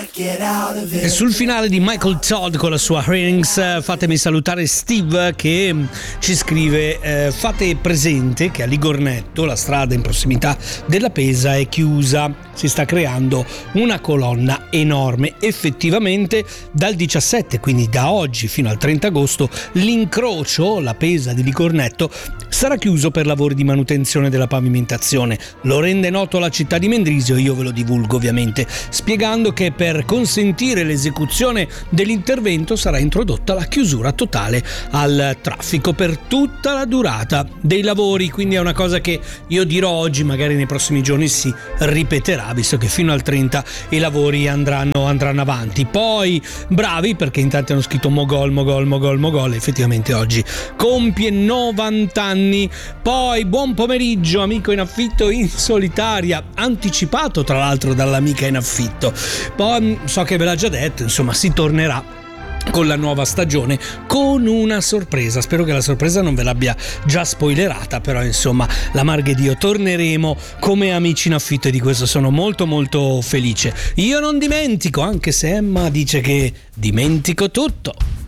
E sul finale di Michael Todd con la sua Rings, fatemi salutare Steve che ci scrive: fate presente che a Ligornetto la strada in prossimità della Pesa è chiusa, si sta creando una colonna enorme. Effettivamente dal 17, quindi da oggi fino al 30 agosto, l'incrocio, la Pesa di Ligornetto, sarà chiuso per lavori di manutenzione della pavimentazione. Lo rende noto la città di Mendrisio, io ve lo divulgo ovviamente, spiegando che per consentire l'esecuzione dell'intervento sarà introdotta la chiusura totale al traffico per tutta la durata dei lavori. Quindi è una cosa che io dirò oggi, magari nei prossimi giorni si ripeterà, visto che fino al 30 i lavori andranno avanti. Poi bravi, perché intanto hanno scritto Mogol, effettivamente oggi compie 90 anni. Poi buon pomeriggio amico in affitto in solitaria, anticipato tra l'altro dall'amica in affitto. Poi so che ve l'ha già detto, insomma si tornerà con la nuova stagione con una sorpresa. Spero che la sorpresa non ve l'abbia già spoilerata, però insomma la Marghedio torneremo come amici in affitto e di questo sono molto molto felice. Io non dimentico, anche se Emma dice che dimentico tutto.